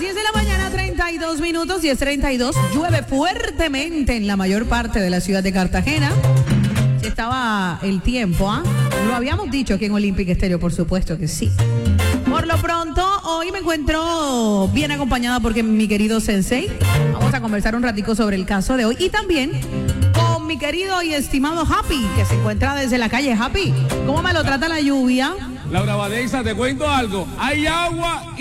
10 de la mañana, 32 minutos, 10:32. Llueve fuertemente en la mayor parte de la ciudad de Cartagena. Si estaba el tiempo, ¿ah? Lo habíamos dicho aquí en Olympic Estéreo, por supuesto que sí. Por lo pronto, hoy me encuentro bien acompañada porque mi querido Sensei. Vamos a conversar un ratico sobre el caso de hoy. Y también con mi querido y estimado Happy, que se encuentra desde la calle. Happy, ¿cómo me lo trata la lluvia? Laura Vanessa, te cuento algo. Hay agua